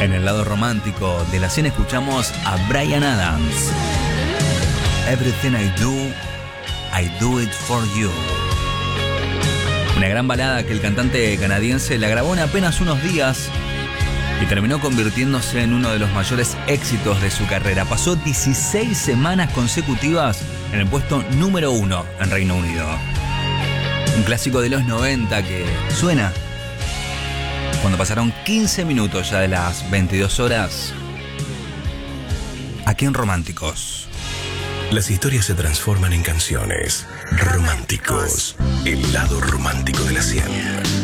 En el lado romántico de la cena escuchamos a Bryan Adams. Everything I do it for you. Una gran balada que el cantante canadiense la grabó en apenas unos días y terminó convirtiéndose en uno de los mayores éxitos de su carrera. Pasó 16 semanas consecutivas en el puesto número 1 en Reino Unido. Un clásico de los 90 que suena cuando pasaron 15 minutos ya de las 22 horas, aquí en Románticos. Las historias se transforman en canciones. Románticos, el lado romántico de la 100.